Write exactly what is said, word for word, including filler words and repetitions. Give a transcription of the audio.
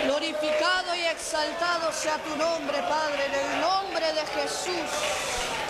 Glorificado y exaltado sea tu nombre, Padre, en el nombre de Jesús.